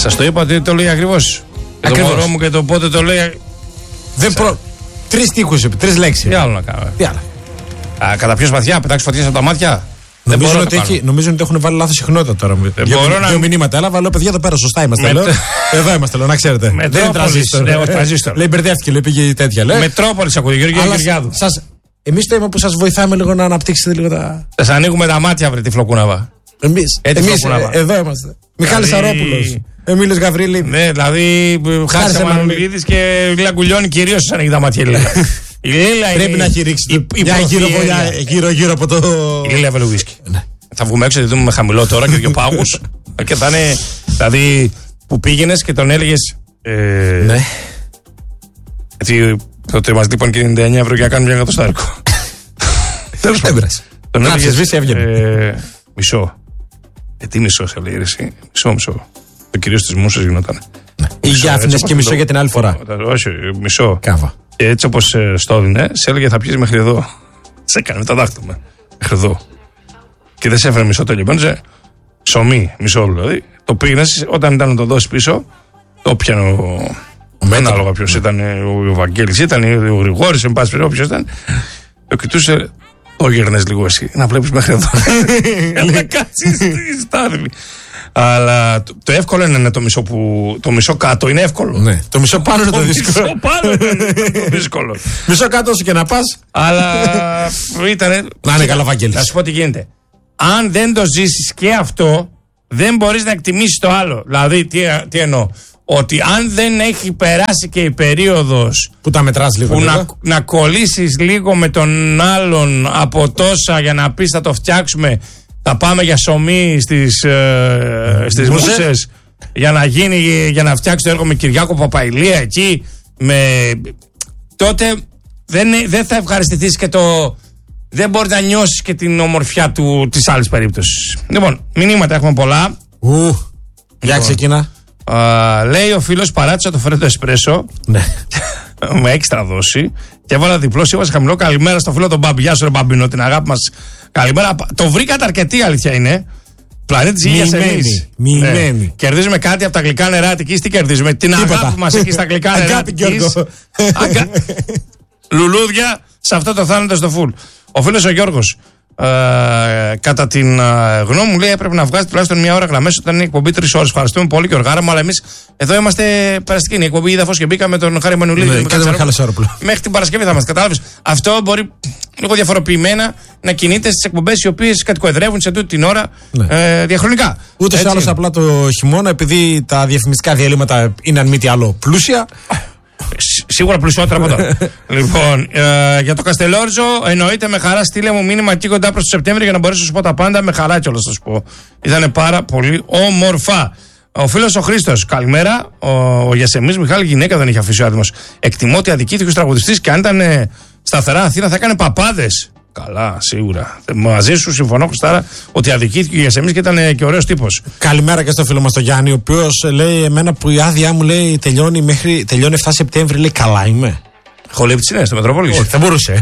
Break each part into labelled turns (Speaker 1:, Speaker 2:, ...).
Speaker 1: Σας το είπα ότι το λέει ακριβώς. Το μωρό μου και το πότε το λέει.
Speaker 2: Τρεις τείχους, τρεις λέξεις.
Speaker 1: Τι άλλο να κάνω.
Speaker 2: Τι άλλο.
Speaker 1: Κατά ποιο βαθιά, πετάξει φωτιές από τα μάτια.
Speaker 2: Νομίζω ότι έχουν βάλει λάθος συχνότητα τώρα. Δύο μηνύματα έλαβα, λέω παιδιά εδώ πέρα, σωστά είμαστε. Εδώ είμαστε, λέω, να ξέρετε. Δεν είναι τραζίστορ. Λέει μπερδεύτηκε, λέει πήγε τέτοια.
Speaker 1: Μετρόπολης ακούγεται, Γιώργη Γεωργιάδου.
Speaker 2: Εμείς το είπαμε που σας βοηθάμε λίγο να αναπτύξετε λίγο τα.
Speaker 1: Σας ανοίγουμε τα μάτια, βρε τυφλοκούναβα.
Speaker 2: Εμείς εδώ είμαστε. Μιχάλης Σαρόπουλος. Εμίλιος Γαβρίλη.
Speaker 1: Ναι, δηλαδή Χάρης Μανουλίδης και Λίλα Γκουλιώνη κυρίως σας ανοίγει τα μάτια. Η Λίλα
Speaker 2: πρέπει να έχει ρίξει μια γύρω από το.
Speaker 1: Η Λίλα έβαλε ουίσκι. Θα βγούμε έξω, γιατί δούμε χαμηλό τώρα και δύο πάγους. Και θα είναι. Δηλαδή που πήγαινες και τον έλεγες.
Speaker 2: Ναι.
Speaker 1: Γιατί τότε μας λείπαν και 99 ευρώ για να κάνουμε μια εκατοστάρικο.
Speaker 2: Τέλος πάντων. Τον έλεγες
Speaker 1: μισό. Τι μισό σε λέει εσύ. Μισό. Το κυρίως της μουσας γινόταν.
Speaker 2: Ή για Αθηνές και μισό για την άλλη φορά.
Speaker 1: Όχι, μισό.
Speaker 2: Κάβα.
Speaker 1: Και έτσι όπως στο έδινε, σε έλεγε θα πιεις μέχρι εδώ. Σε έκανε με τα δάχτυλα. Μέχρι εδώ. Και δεν σε έφερε μισό το λιμπάνιζε. Ψωμί, μισό δηλαδή. Το πήγαινες, όταν ήταν να το δώσει πίσω, το πιανε ο. Ανάλογα ποιος ήταν, ο Βαγγέλης ήταν, ο Γρηγόρης, εν πάση περιπτώσει, όποιος ήταν. Το κοιτούσε, το γέρνες λίγο εσύ, να βλέπεις μέχρι εδώ. Να κάτσεις στάδιλη. Αλλά το εύκολο είναι το μισό που. Το μισό κάτω είναι εύκολο.
Speaker 2: Ναι. Το μισό πάνω είναι το δύσκολο.
Speaker 1: Το πάνω είναι το δύσκολο.
Speaker 2: Μισό κάτω όσο και να πας.
Speaker 1: Αλλά ήτανε.
Speaker 2: Να είναι καλά, Βαγγέλης.
Speaker 1: Να σου πω τι γίνεται. Αν δεν το ζήσεις και αυτό, δεν μπορείς να εκτιμήσεις το άλλο. Δηλαδή, τι εννοώ. Ότι αν δεν έχει περάσει και η περίοδος
Speaker 2: που τα μετράς λίγο,
Speaker 1: που να κολλήσεις λίγο με τον άλλον από τόσα για να πεις θα το φτιάξουμε, θα πάμε για σωμί στις Μούσες για να φτιάξει το έργο με Κυριάκο Παπαϊλία εκεί, τότε δεν θα ευχαριστηθείς και δεν μπορείς να νιώσεις και την ομορφιά της άλλης περίπτωσης. Λοιπόν, μηνύματα έχουμε πολλά.
Speaker 2: Για ξεκινά.
Speaker 1: Λέει ο φίλος, παράτησα το φρέντο εσπρέσο.
Speaker 2: Ναι.
Speaker 1: Με έξτρα δόση. Και έβαλα διπλό, έβαζα χαμηλό. Καλημέρα στο φίλο τον Μπάμπη. Γεια σου, ρε Μπαμπίνο, την αγάπη μας. Καλημέρα. Το βρήκατε αρκετή, αλήθεια είναι. Πλανήτης Υγείας εμείς.
Speaker 2: Μοιημένη.
Speaker 1: Κερδίζουμε κάτι από τα γλυκά νερά Αττικής. Τι κερδίζουμε? Την αγάπη μας εκεί στα γλυκά νερά Αττικής. Λουλούδια σε αυτό το θάνατο στο φουλ. Ο φίλος ο Γιώργος. Κατά την γνώμη μου, λέει, έπρεπε να βγάζει τουλάχιστον μια ώρα γραμμές όταν είναι η εκπομπή 3 ώρες. Ευχαριστούμε πολύ και οργάρα μου, αλλά εμείς εδώ είμαστε περαστικοί. Είναι η εκπομπή είδα φως και μπήκα με τον Χάρη Μανουλίδη. Μέχρι την Παρασκευή θα είμαστε. Κατάλαβες. Αυτό μπορεί λίγο διαφοροποιημένα να κινείται στις εκπομπές οι οποίες κατοικοεδρεύουν σε τούτη την ώρα διαχρονικά.
Speaker 2: Ούτως ή άλλως απλά το χειμώνα, επειδή τα διαφημιστικά διαλύματα είναι αν μη τι άλλο πλούσια.
Speaker 1: Σίγουρα πλουσιότερα από τώρα. Λοιπόν, για το Καστελόριζο, εννοείται με χαρά. Στείλε μου μήνυμα εκεί κοντά προς το Σεπτέμβριο για να μπορέσω να σου πω τα πάντα. Με χαρά κιόλας θα σου πω. Ήταν πάρα πολύ όμορφα. Ο φίλος ο Χρήστος, καλημέρα. Ο Γιασεμής Μιχάλη, γυναίκα δεν είχε αφήσει ο άτιμος. Εκτιμώ ότι αδικήθηκος τραγουδιστής και αν ήταν σταθερά Αθήνα θα έκανε παπάδες. Καλά, σίγουρα. Μαζί σου συμφωνώ, Χριστάρα, ότι αδικήθηκε ο Γιασεμής και ήταν και ωραίος τύπος.
Speaker 2: Καλημέρα και στο φίλο μας τον Γιάννη, ο οποίος λέει εμένα που η άδειά μου λέει τελειώνει 7 Σεπτέμβρη, λέει καλά είμαι.
Speaker 1: Χολύπτης στο Μετρόπολης.
Speaker 2: Όχι, θα μπορούσε.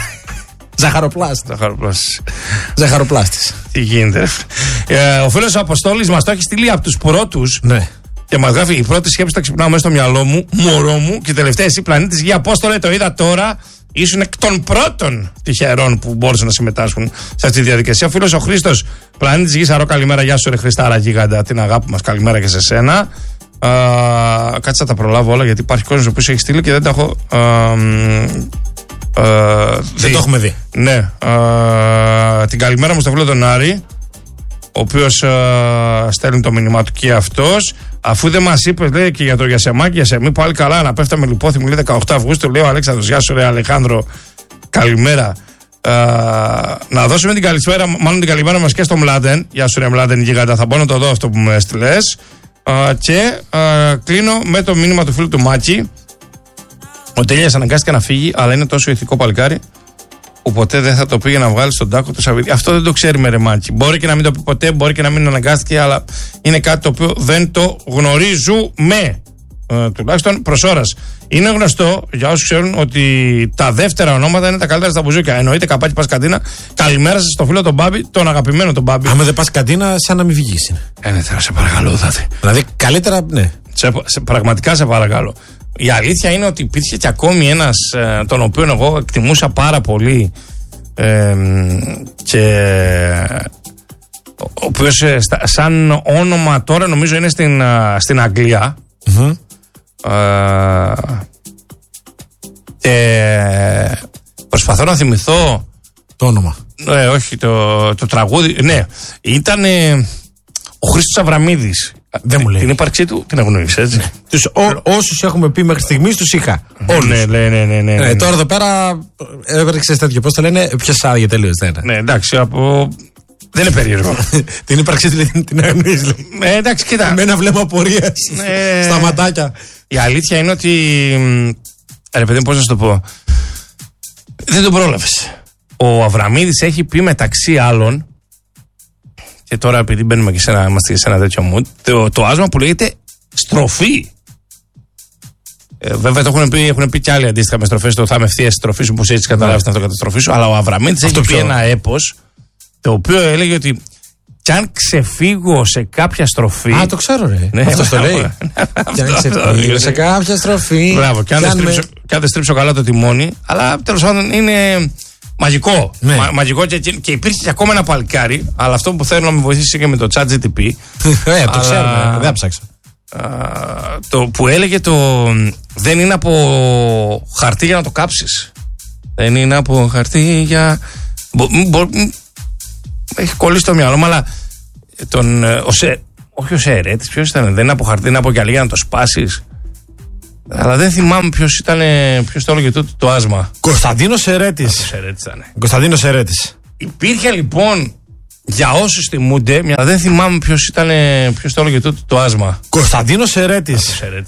Speaker 2: Ζαχαροπλάστης.
Speaker 1: Τι γίνεται. Ο φίλος ο Αποστόλης μας το έχει στείλει από τους πρώτους.
Speaker 2: Ναι.
Speaker 1: Και μας γράφει: η πρώτη σκέψη τα ξυπνάω μέσα στο μυαλό μου, μωρό μου, και τελευταία εσύ πλανήτης Γη. Απόστολε, το είδα τώρα. Ήσουν εκ των πρώτων τυχερών που μπόρεσαν να συμμετάσχουν σε αυτή τη διαδικασία. Ο φίλος ο Χρήστος, πλανήτης Γη, σαρό, καλημέρα. Γεια σου, ρε Χριστάρα γίγαντα, την αγάπη μας. Καλημέρα και σε σένα. Κάτσε να τα προλάβω όλα γιατί υπάρχει κόσμος ο οποίος έχει στείλει και δεν τα έχω.
Speaker 2: Δεν το έχουμε δει.
Speaker 1: Ναι. Την καλημέρα μου στο φίλο τον Άρη, ο οποίος στέλνει το μήνυμά του και αυτός. Αφού δεν μας είπε, λέει, και για το Γιασεμάκι, Γιασεμί, πάλι καλά, να πέφταμε λιπόθυμοι, λέει 18 Αυγούστου, λέει ο Αλέξανδρος. Γεια σου, ρε Αλεχάνδρο, καλημέρα. Να δώσουμε την καλησπέρα, μάλλον την καλημέρα μας και στο Μλάντεν. Γεια σου, ρε Μλάντεν, γίγαντα, θα μπορώ να το δω αυτό που μου έστειλες. Και κλείνω με το μήνυμα του φίλου του Μάκη. Ο Τέλειας αναγκάστηκε να φύγει, αλλά είναι τόσο ηθικό παλικάρι που ποτέ δεν θα το πήγε να βγάλει στον τάκο του Σαββίδη. Αυτό δεν το ξέρει με ρεμάκι. Μπορεί και να μην το πει ποτέ, μπορεί και να μην αναγκάστηκε, αλλά είναι κάτι το οποίο δεν το γνωρίζουμε. Τουλάχιστον προς ώρας. Είναι γνωστό για όσους ξέρουν ότι τα δεύτερα ονόματα είναι τα καλύτερα στα μπουζούκια. Εννοείται καπάκι πας καντίνα. Καλημέρα σας στο φίλο τον Μπάμπη, τον αγαπημένο τον Μπάμπη.
Speaker 2: Άμα δεν πας καντίνα, σαν να μην βγεις.
Speaker 1: Ναι, θέλω σε παρακαλώ,
Speaker 2: δηλαδή καλύτερα, ναι.
Speaker 1: Πραγματικά σε παρακαλώ. Η αλήθεια είναι ότι υπήρχε και ακόμη ένας τον οποίο εγώ εκτιμούσα πάρα πολύ και ο οποίος σαν όνομα τώρα νομίζω είναι στην Αγγλία. Και προσπαθώ να θυμηθώ
Speaker 2: το όνομα.
Speaker 1: Όχι, το τραγούδι. Ναι, ήταν ο Χρήστος Αβραμίδης.
Speaker 2: Δεν μου λέει.
Speaker 1: Την ύπαρξή του την αγνώρισε, έτσι.
Speaker 2: Όσους έχουμε πει μέχρι στιγμής τους είχα.
Speaker 1: Ναι.
Speaker 2: Τώρα εδώ πέρα έβρεξες τέτοιο. Πώς το λένε, πιες άδεια τελείως.
Speaker 1: Ναι, εντάξει, δεν είναι περίεργο.
Speaker 2: Την ύπαρξή του την αγνώρισε.
Speaker 1: Εντάξει, κοίτα.
Speaker 2: Με ένα βλέμμα απορίας στα ματάκια.
Speaker 1: Η αλήθεια είναι ότι. Ρε παιδί, πώς να σου το πω. Δεν τον πρόλαβες. Ο Αβραμίδης έχει πει μεταξύ άλλων. Και τώρα επειδή μπαίνουμε και είμαστε σε ένα τέτοιο mood, το άσμα που λέγεται στροφή. Βέβαια το έχουν πει και άλλοι αντίστοιχα με στροφές. Το θα με ευθείας στροφή σου, που έτσι καταλάβεις την αυτοκαταστροφή σου. Αλλά ο Αβραμίδης έχει πει ένα έπος το οποίο έλεγε ότι κι αν ξεφύγω σε κάποια στροφή.
Speaker 2: Α, το ξέρω, ρε.
Speaker 1: Ναι,
Speaker 2: αυτό το λέει. Κι αν ξεφύγω σε κάποια στροφή.
Speaker 1: Μπράβο, κι αν δεν στρίψω καλά το τιμόνι. Αλλά τέλος πάντων είναι. Μαγικό.
Speaker 2: Ναι.
Speaker 1: Μαγικό και υπήρχε και ακόμα ένα παλικάρι, αλλά αυτό που θέλω να με βοηθήσει και με το ChatGPT.
Speaker 2: Το ξέρουμε, δεν ψάξα.
Speaker 1: Το που έλεγε δεν είναι από χαρτί για να το κάψεις. Δεν είναι από χαρτί για. Έχει κολλήσει το μυαλό μου, αλλά όχι ο Σερέτης, ποιος ήταν, δεν είναι από χαρτί, είναι από γυαλί για να το σπάσεις. Αλλά δεν θυμάμαι ποιος το έλεγε τούτο το άσμα.
Speaker 2: Κωνσταντίνος Σερέτης. Κωνσταντίνος Σερέτης.
Speaker 1: Υπήρχε λοιπόν, για όσους θυμούνται, δεν θυμάμαι ποιος το έλεγε τούτο το άσμα.
Speaker 2: Κωνσταντίνος Σερέτης.